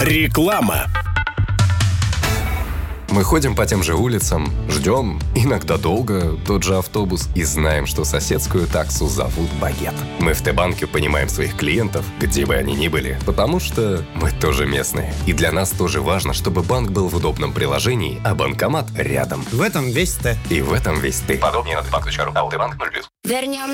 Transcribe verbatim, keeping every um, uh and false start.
Реклама. Мы ходим по тем же улицам, ждем, иногда долго, тот же автобус и знаем, что соседскую таксу зовут Багет. Мы в Т-банке понимаем своих клиентов, где бы они ни были, потому что мы тоже местные. И для нас тоже важно, чтобы банк был в удобном приложении, а банкомат рядом. В этом весь Т. И в этом весь ты. Подробнее на т банк точка ру. А у Т-банк ноль плюс. Вернем